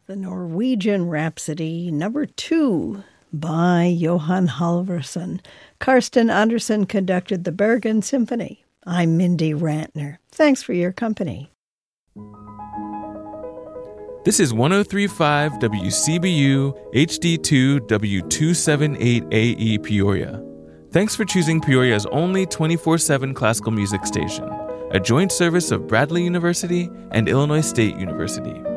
the Norwegian Rhapsody, number 2, by Johan Halvorsen. Karsten Andersen conducted the Bergen Symphony. I'm Mindy Rantner. Thanks for your company. This is 103.5 WCBU HD2 W278AE Peoria. Thanks for choosing Peoria's only 24/7 classical music station, a joint service of Bradley University and Illinois State University.